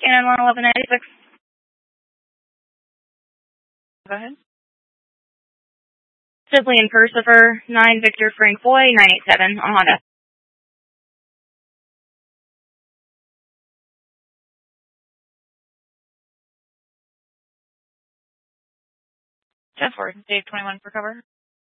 Shannon 11196. Go ahead. Sibley and Percifer, 9 Victor Frank Boy, 987 on Honda. Jeff Ford, Dave 21 for cover.